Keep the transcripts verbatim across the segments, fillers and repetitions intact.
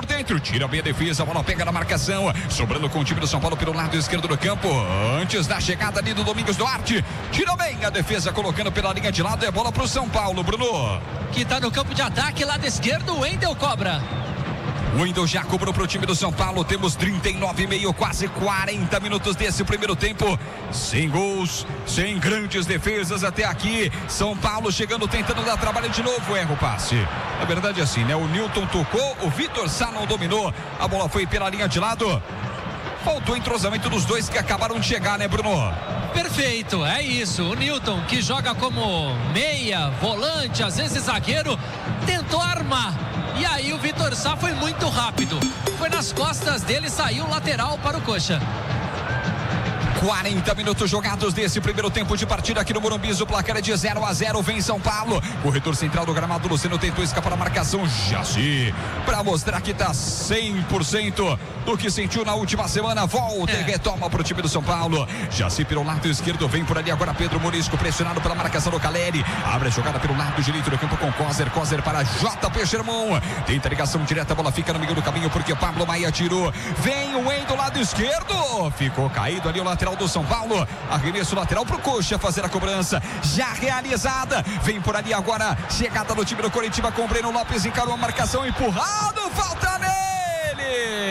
por dentro, tira bem a defesa, a bola pega na marcação, sobrando com o time do São Paulo pelo lado esquerdo do campo, antes da chegada ali do Domingos Duarte, tira bem a defesa, colocando pela linha de lado, é bola pro São Paulo, Bruno. Que tá no campo de ataque, lado esquerdo, o Wendel cobra. O Wendel já cobrou para o time do São Paulo. Temos trinta e nove e meio, quase quarenta minutos desse primeiro tempo. Sem gols, sem grandes defesas até aqui. São Paulo chegando, tentando dar trabalho de novo. Erra o passe. Na verdade é assim, né? O Newton tocou, o Vitor Sá não dominou. A bola foi pela linha de lado. Faltou entrosamento dos dois que acabaram de chegar, né, Bruno? Perfeito, é isso. O Newton, que joga como meia, volante, às vezes zagueiro, tentou armar. E aí o Vitor Sá foi muito rápido. Foi nas costas dele, saiu lateral para o Coxa. quarenta minutos jogados desse primeiro tempo de partida aqui no Morumbi. O placar é de zero a zero, vem São Paulo. Corredor central do gramado, Luciano tentou escapar da marcação. Jaci, para mostrar que tá cem por cento do que sentiu na última semana. Volta é. e retoma pro time do São Paulo. Jaci pelo lado esquerdo, vem por ali agora Pedro Morisco, pressionado pela marcação do Caleri. Abre a jogada pelo lado direito do campo com Coser. Coser para J P Sherman. Tenta ligação direta, a bola fica no meio do caminho porque Pablo Maia tirou. Vem o Wendel do lado esquerdo. Ficou caído ali o lateral do São Paulo, arremesso lateral pro Coxa fazer a cobrança, já realizada, vem por ali agora, chegada do time do Coritiba com o Breno Lopes, encarou a marcação, empurrado, falta nele,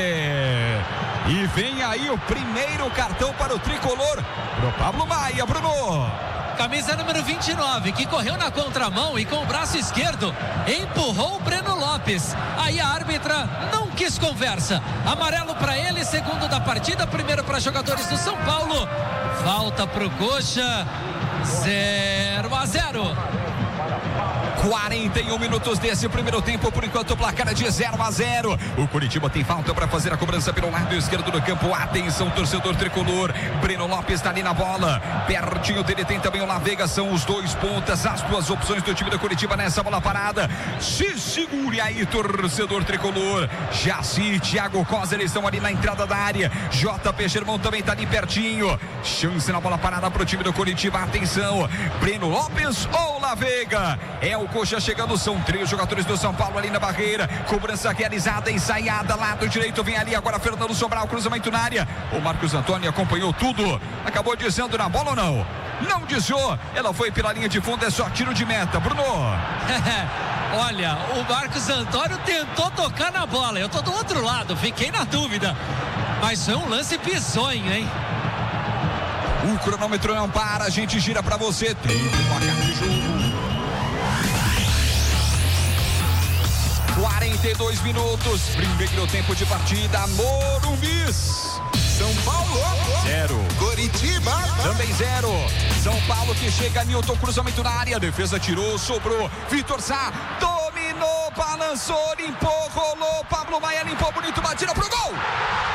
e vem aí o primeiro cartão para o tricolor, pro Pablo Maia, Bruno. Camisa número vinte e nove, que correu na contramão e com o braço esquerdo empurrou o Breno Lopes. Aí a árbitra não quis conversa. Amarelo para ele, segundo da partida, primeiro para jogadores do São Paulo. Falta pro Coxa. zero a zero. quarenta e um minutos desse primeiro tempo, por enquanto o placar é de zero a zero. O Coritiba tem falta para fazer a cobrança pelo lado esquerdo do campo. Atenção, torcedor tricolor. Breno Lopes está ali na bola. Pertinho dele tem também o Lavega. São os dois pontas, as duas opções do time do Coritiba nessa bola parada. Se segure aí, torcedor tricolor. Jaci, Thiago Coser estão ali na entrada da área. J P Sherman também está ali pertinho. Chance na bola parada para o time do Coritiba. Atenção, Breno Lopes ou Lavega. É o Coxa chegando, são três jogadores do São Paulo ali na barreira, cobrança realizada, ensaiada, lado direito, vem ali agora Fernando Sobral, cruzamento na área, o Marcos Antônio acompanhou tudo, acabou dizendo na bola ou não? Não desviou, ela foi pela linha de fundo, é só tiro de meta, Bruno. Olha, o Marcos Antônio tentou tocar na bola, eu tô do outro lado, fiquei na dúvida, mas foi um lance bizonho, hein? O cronômetro não para, a gente gira pra você, tem o placar de jogo. quarenta e dois minutos, primeiro tempo de partida, Morumbi. São Paulo, zero. Coritiba, também zero. São Paulo que chega, Newton, cruzamento na área, defesa tirou, sobrou, Vitor Sá, dominou, balançou, limpou, rolou, Pablo Maia limpou, bonito, batida pro gol.